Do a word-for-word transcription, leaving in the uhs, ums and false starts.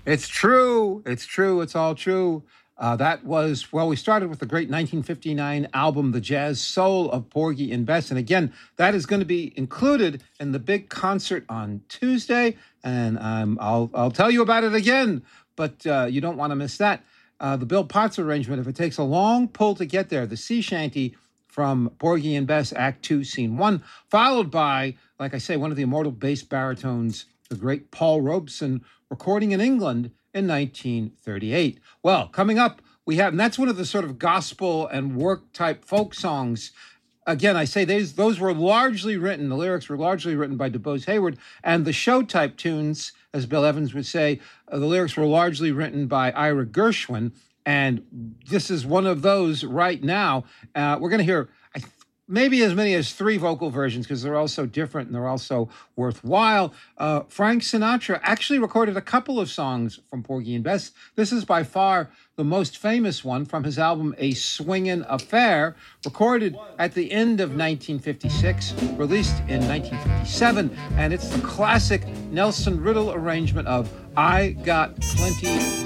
It's true. It's true. It's all true. Uh, that was, well, we started with the great nineteen fifty-nine album, The Jazz Soul of Porgy and Bess. And again, that is going to be included in the big concert on Tuesday. And um, I'll, I'll tell you about it again, but uh, you don't want to miss that. Uh, the Bill Potts arrangement, if it takes a long pull to get there, the sea shanty from Porgy and Bess, Act Two, Scene One, followed by, like I say, one of the immortal bass baritones, the great Paul Robeson, recording in England in nineteen thirty-eight. Well, coming up, we have, and that's one of the sort of gospel and work type folk songs. Again, I say those, those were largely written, the lyrics were largely written by DuBose Hayward, and the show type tunes, as Bill Evans would say, uh, the lyrics were largely written by Ira Gershwin. And this is one of those right now. Uh, we're going to hear I th- maybe as many as three vocal versions because they're all so different and they're all so worthwhile. Uh, Frank Sinatra actually recorded a couple of songs from Porgy and Bess. This is by far the most famous one from his album A Swingin' Affair, recorded at the end of nineteen fifty-six, released in nineteen fifty-seven. And it's the classic Nelson Riddle arrangement of I Got Plenty